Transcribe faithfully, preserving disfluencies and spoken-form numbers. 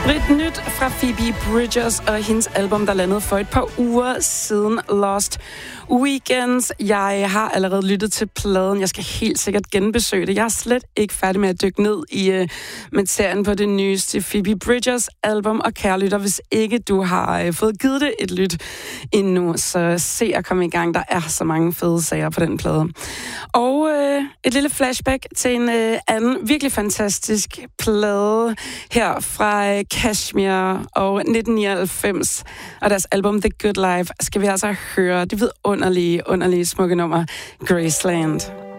Brit nyt fra Phoebe Bridgers og hendes album, der landede for et par uger siden, Lost Weekends. Jeg har allerede lyttet til pladen. Jeg skal helt sikkert genbesøge det. Jeg er slet ikke færdig med at dykke ned i uh, materien på det nyeste Phoebe Bridgers album. Og kære lytter, hvis ikke du har uh, fået givet det et lyt endnu, så se at komme i gang. Der er så mange fede sager på den plade. Og uh, et lille flashback til en uh, anden virkelig fantastisk plade her fra uh, Kashmir og nitten nioghalvfems. Og deres album The Good Life skal vi altså høre det vidunderlige, underlige smukke nummer Graceland.